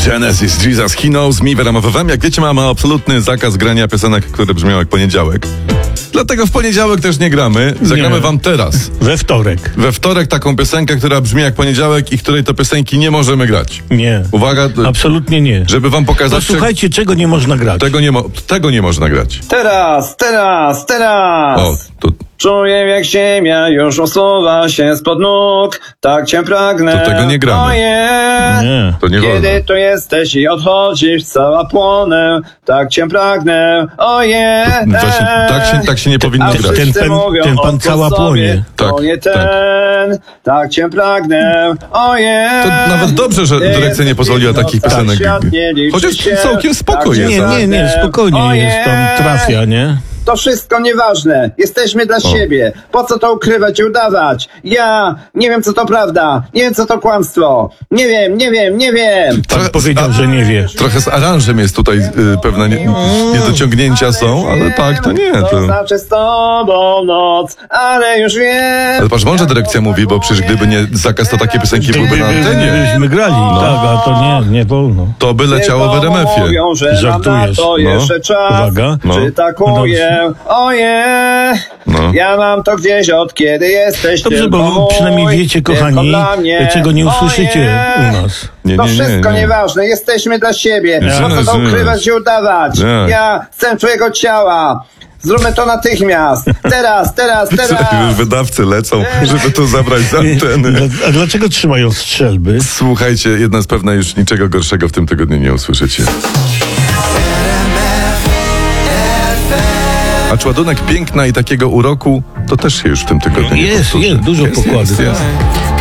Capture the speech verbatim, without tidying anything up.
Genesis, Jesus, He Knows Me w R M F F M. Jak wiecie, mamy absolutny zakaz grania piosenek, które brzmią jak poniedziałek. Dlatego w poniedziałek też nie gramy. Zagramy Nie. wam teraz. We wtorek. We wtorek taką piosenkę, która brzmi jak poniedziałek i której to piosenki nie możemy grać. Nie. Uwaga, d- Absolutnie nie. żeby wam pokazać, Posłuchajcie, czego nie można grać. tego nie, mo- tego nie można grać. Teraz, teraz, teraz! O, to, Czuję, jak ziemia już usuwa się spod nóg. Tak cię pragnę. To tego nie gramy. Oje. Nie. to nie wolno. Kiedy tu jesteś i odchodzisz, cała płonę. Tak cię pragnę. Oje. Właśnie, tak, się, tak się nie powinno A grać. Ten wszyscy pan- mówią ten pan o cała sposobie. płonie. To Tak, nie tak. ten. Tak cię pragnę. Oje. To nawet dobrze, że dyrekcja nie pozwoliła takich piosenek. Chociaż całkiem spoko jest. Nie, nie, nie, spokojnie Oje. jest, tam trafia, nie? To wszystko nieważne. Jesteśmy dla siebie. Po co to ukrywać i udawać? Ja nie wiem, co to prawda. Nie wiem, co to kłamstwo. Nie wiem, nie wiem, nie wiem. Pan Trochę- powiedział, a- że nie wie. Trochę z aranżem jest tutaj y, pewne nie, niedociągnięcia są, ale tak, to nie. To To... znaczy z tobą noc, ale już wiem. Ale patrz, mądrze dyrekcja mówi, bo przecież gdyby nie zakaz, to takie piosenki byłyby na antenie. Byśmy grali, tak, a to nie, nie wolno. To by leciało w R M F-ie. Mówią, że mam na Żartujesz. to No. jeszcze czas. Uwaga. No. Przytakuję. Oje. No. Ja mam to gdzieś od kiedy jesteś Dobrze, tylko bo mój, przynajmniej wiecie, tylko kochani, dla mnie. czego nie usłyszycie Oje. u nas. Nie, To nie, nie, wszystko nie. nieważne, jesteśmy dla siebie. Nie, Po co to nie. ukrywać i udawać? Nie. Ja chcę twojego ciała. Zróbmy to natychmiast. Teraz, teraz, Już teraz. wydawcy lecą, żeby to zabrać z anteny. A dlaczego trzymają strzelby? Słuchajcie, jedna jest pewna, już niczego gorszego w tym tygodniu nie usłyszycie. A ładunek piękna i takiego uroku to też się już w tym tygodniu nie Jest, powtórzy. jest, dużo pokładów. Jest, jest.